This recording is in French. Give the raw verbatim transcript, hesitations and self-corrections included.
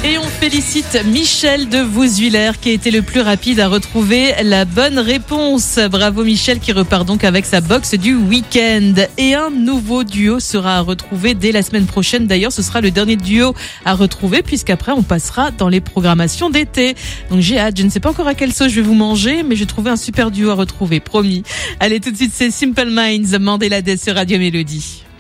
Et on félicite Michel de Vouzuiller qui a été le plus rapide à retrouver la bonne réponse. Bravo Michel qui repart donc avec sa box du week-end. Et un nouveau duo sera à retrouver dès la semaine prochaine. D'ailleurs, ce sera le dernier duo à retrouver puisqu'après on passera dans les programmations d'été. Donc j'ai hâte. Je ne sais pas encore à quelle sauce je vais vous manger, mais j'ai trouvé un super duo à retrouver, promis. Allez, tout de suite, c'est Simple Minds, Mandela Day sur Radio Mélodie.